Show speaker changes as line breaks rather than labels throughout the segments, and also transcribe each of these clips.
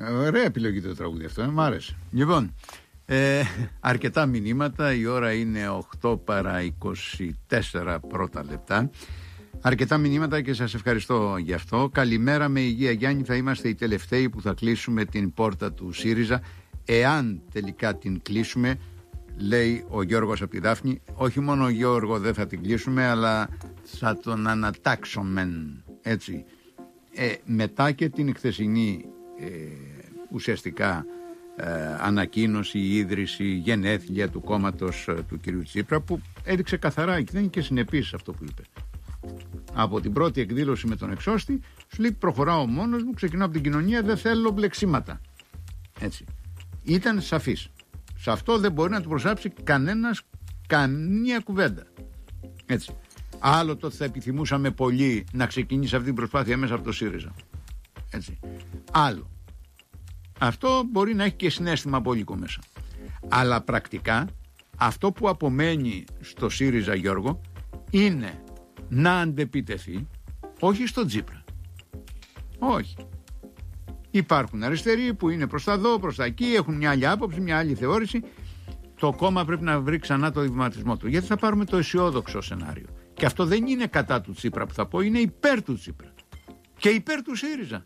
Ωραία επιλογή το τραγούδι αυτό, μου άρεσε. Λοιπόν, αρκετά μηνύματα, η ώρα είναι 8 παρά 24 πρώτα λεπτά. Αρκετά μηνύματα και σας ευχαριστώ γι' αυτό. Καλημέρα, με υγεία Γιάννη, θα είμαστε οι τελευταίοι που θα κλείσουμε την πόρτα του ΣΥΡΙΖΑ, εάν τελικά την κλείσουμε, λέει ο Γιώργος από τη Δάφνη. Όχι μόνο ο Γιώργο δεν θα την κλείσουμε, αλλά θα τον ανατάξουμε, έτσι. Μετά και την χθεσινή ουσιαστικά ανακοίνωση, ίδρυση, γενέθλια του κόμματος του κυρίου Τσίπρα, που έδειξε καθαρά και δεν είναι και συνεπής αυτό που είπε. Από την πρώτη εκδήλωση με τον εξώστη σου λέει προχωράω μόνος μου, ξεκινάω από την κοινωνία, δεν θέλω μπλεξίματα. Έτσι. Ήταν σαφής. Σε αυτό δεν μπορεί να του προσάψει κανένας καμία κουβέντα. Έτσι. Άλλο το ότι θα επιθυμούσαμε πολύ να ξεκινήσει αυτή την προσπάθεια μέσα από το ΣΥΡΙΖΑ. Έτσι. Άλλο. Αυτό μπορεί να έχει και συναίσθημα απόλυτο μέσα. Αλλά πρακτικά αυτό που απομένει στο ΣΥΡΙΖΑ, Γιώργο, είναι να αντεπιτεθεί όχι στον Τσίπρα. Όχι. Υπάρχουν αριστεροί που είναι προς τα εδώ, προς τα εκεί, έχουν μια άλλη άποψη, μια άλλη θεώρηση. Το κόμμα πρέπει να βρει ξανά το βηματισμό του. Γιατί θα πάρουμε το αισιόδοξο σενάριο. Και αυτό δεν είναι κατά του Τσίπρα που θα πω, είναι υπέρ του Τσίπρα. Και υπέρ του ΣΥΡΙΖΑ.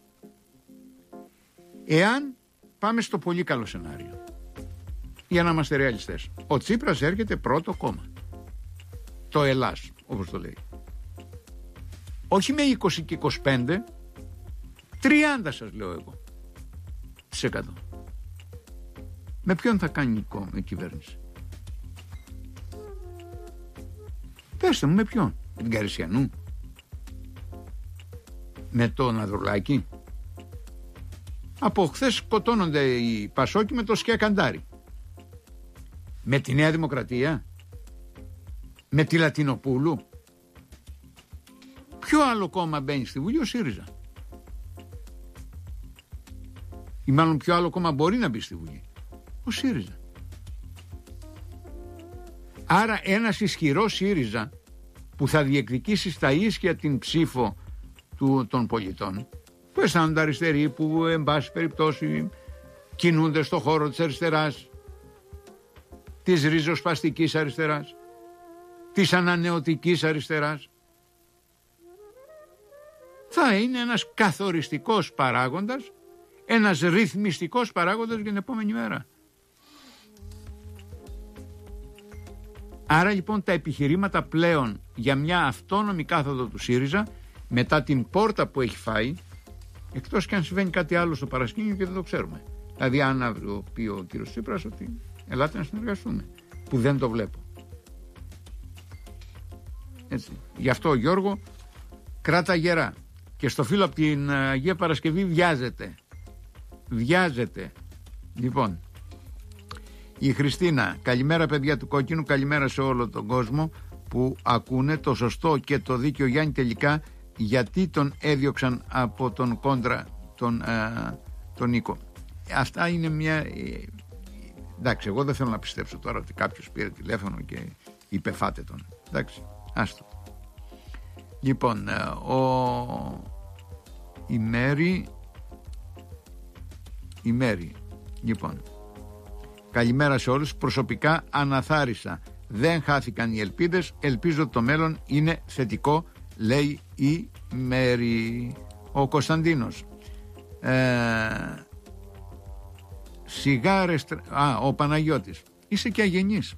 Εάν πάμε στο πολύ καλό σενάριο, για να είμαστε ρεαλιστές, ο Τσίπρας έρχεται πρώτο κόμμα. Το Ελλάς, όπως το λέει. Όχι με 20 και 25, 30 σας λέω εγώ. Τις 100. Με ποιον θα κάνει η κυβέρνηση? Πέστε μου, με ποιον? Με την Καρισιανού? Με τον Ανδρουλάκη? Από χθες σκοτώνονται οι Πασόκοι με το Σκιακαντάρι. Με τη Νέα Δημοκρατία? Με τη Λατινοπούλου? Ποιο άλλο κόμμα μπαίνει στη Βουλή? Ο ΣΥΡΙΖΑ. Ή μάλλον ποιο άλλο κόμμα μπορεί να μπει στη Βουλή? Ο ΣΥΡΙΖΑ. Άρα ένας ισχυρός ΣΥΡΙΖΑ που θα διεκδικήσει στα ίσια την ψήφο των πολιτών, που αισθάνονται αριστεροί, που εν πάση περιπτώσει κινούνται στο χώρο της αριστεράς, της ριζοσπαστικής αριστεράς, της ανανεωτικής αριστεράς, θα είναι ένας καθοριστικός παράγοντας, ένας ρυθμιστικός παράγοντας για την επόμενη μέρα. Άρα λοιπόν τα επιχειρήματα πλέον για μια αυτόνομη κάθοδο του ΣΥΡΙΖΑ, μετά την πόρτα που έχει φάει, εκτός και αν συμβαίνει κάτι άλλο στο παρασκήνιο και δεν το ξέρουμε. Δηλαδή αν αύριο πει ο κύριος Τσίπρας ότι ελάτε να συνεργαστούμε, που δεν το βλέπω. Έτσι. Γι' αυτό, Γιώργο, κράτα γερά. Και στο φίλο από την Αγία Παρασκευή βιάζεται. Λοιπόν, η Χριστίνα, καλημέρα παιδιά του Κόκκινου, καλημέρα σε όλο τον κόσμο που ακούνε. Το σωστό και το δίκαιο Γιάννη τελικά, γιατί τον έδιωξαν από τον κόντρα τον Νίκο? Αυτά είναι μια... εντάξει, εγώ δεν θέλω να πιστέψω τώρα ότι κάποιος πήρε τηλέφωνο και είπε φάτε τον. Εντάξει, άστο. Λοιπόν, η Μέρη, λοιπόν, καλημέρα σε όλους. Προσωπικά αναθάρισα. Δεν χάθηκαν οι ελπίδες. Ελπίζω ότι το μέλλον είναι θετικό, λέει η Μέρη. Ο Κωνσταντίνος. Σιγάρες. Ο Παναγιώτης. Είσαι και αγενής.